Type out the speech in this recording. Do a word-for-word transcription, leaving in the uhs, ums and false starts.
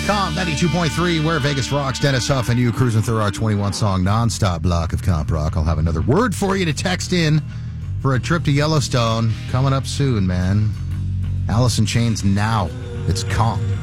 Comp ninety-two point three, where Vegas rocks. Dennis Huff and you cruising through our twenty-one song nonstop block of Comp Rock. I'll have another word for you to text in for a trip to Yellowstone coming up soon, man. Alice in Chains now. It's Comp.